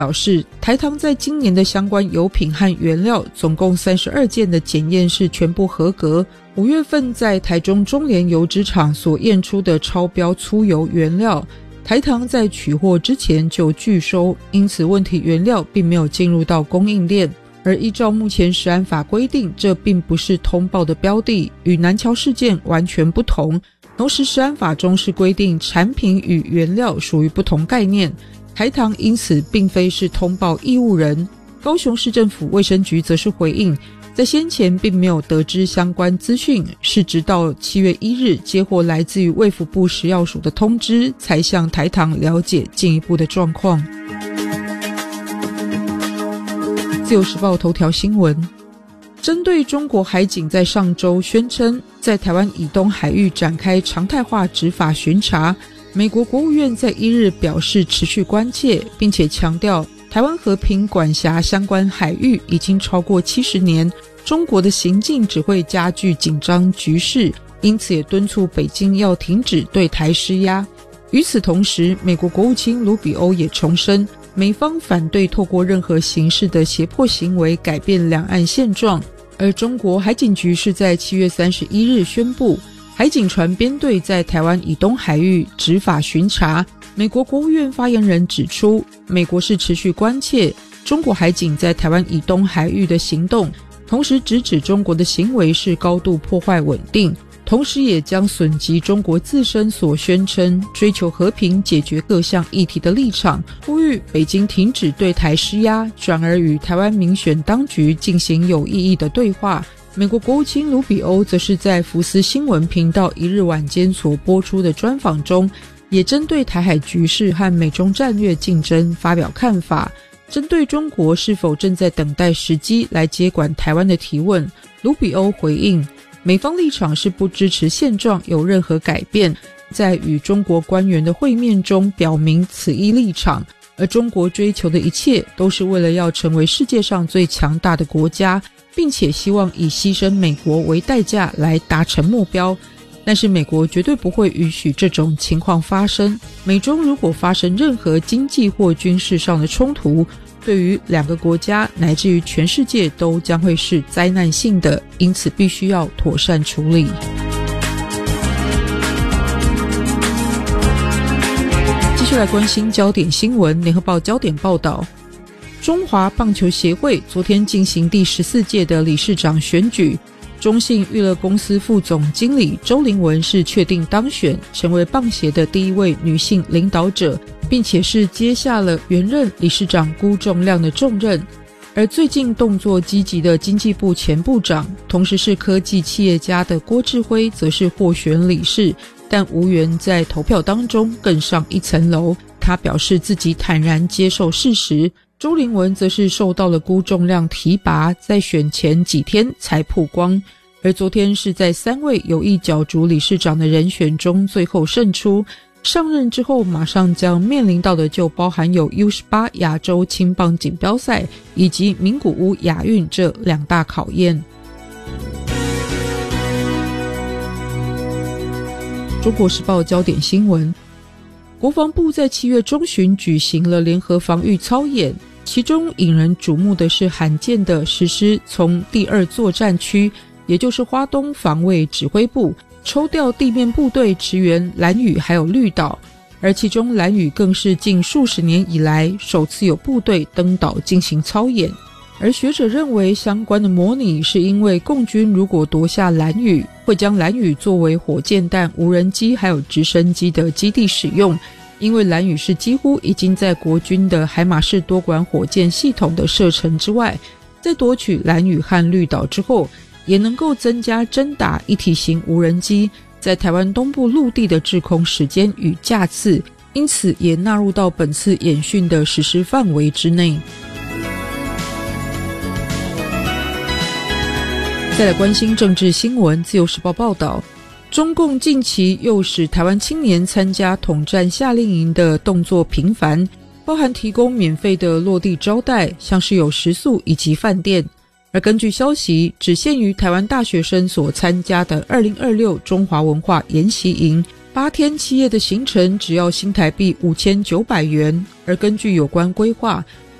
表示，台糖在今年的相关油品和原料总共32件的检验是全部合格。5月份在台中中联油脂厂所验出的超标粗油原料，台糖在取货之前就拒收，因此问题原料并没有进入到供应链。而依照目前食安法规定，这并不是通报的标的，与南桥事件完全不同。同时食安法中是规定产品与原料属于不同概念，台糖因此并非是通报义务人。高雄市政府卫生局则是回应，在先前并没有得知相关资讯，是直到7月1日接获来自于卫福部食药署的通知，才向台糖了解进一步的状况。自由时报头条新闻，针对中国海警在上周宣称在台湾以东海域展开常态化执法巡查，美国国务院在1日表示持续关切，并且强调台湾和平管辖相关海域已经超过70年，中国的行径只会加剧紧张局势，因此也敦促北京要停止对台施压。与此同时，美国国务卿卢比欧也重申，美方反对透过任何形式的胁迫行为改变两岸现状。而中国海警局是在7月31日宣布，海警船编队在台湾以东海域执法巡查。美国国务院发言人指出，美国是持续关切中国海警在台湾以东海域的行动，同时直指中国的行为是高度破坏稳定，同时也将损及中国自身所宣称追求和平解决各项议题的立场，呼吁北京停止对台施压，转而与台湾民选当局进行有意义的对话。美国国务卿卢比欧则是在福斯新闻频道1日晚间所播出的专访中，也针对台海局势和美中战略竞争发表看法。针对中国是否正在等待时机来接管台湾的提问，卢比欧回应，美方立场是不支持现状有任何改变，在与中国官员的会面中表明此一立场，而中国追求的一切都是为了要成为世界上最强大的国家，并且希望以牺牲美国为代价来达成目标。但是美国绝对不会允许这种情况发生，美中如果发生任何经济或军事上的冲突，对于两个国家乃至于全世界都将会是灾难性的，因此必须要妥善处理。继续来关心焦点新闻，联合报焦点报道，中华棒球协会昨天进行第14届的理事长选举，中信娱乐公司副总经理周玲文是确定当选，成为棒协的第一位女性领导者，并且是接下了原任理事长辜仲谅的重任。而最近动作积极的经济部前部长，同时是科技企业家的郭志辉则是获选理事，但无缘在投票当中更上一层楼。他表示自己坦然接受事实。周玲文则是受到了辜仲谅提拔，在选前几天才曝光，而昨天是在3位有意角逐理事长的人选中最后胜出。上任之后马上将面临到的就包含有 U18 亚洲青棒锦标赛以及名古屋亚运这2大考验。中国时报焦点新闻，国防部在7月中旬举行了联合防御操演，其中引人瞩目的是罕见的实施从第2作战区，也就是花东防卫指挥部抽调地面部队驰援兰屿还有绿岛，而其中兰屿更是近数十年以来首次有部队登岛进行操演。而学者认为相关的模拟是因为共军如果夺下兰屿，会将兰屿作为火箭弹、无人机还有直升机的基地使用，因为兰屿是几乎已经在国军的海马式多管火箭系统的射程之外，在夺取兰屿和绿岛之后，也能够增加侦打一体型无人机在台湾东部陆地的滞空时间与架次，因此也纳入到本次演训的实施范围之内。再来关心政治新闻，自由时报报道，中共近期又使台湾青年参加统战夏令营的动作频繁，包含提供免费的落地招待，像是有食宿以及饭店。而根据消息，只限于台湾大学生所参加的2026中华文化研习营，8天7夜的行程只要新台币5900元。而根据有关规划，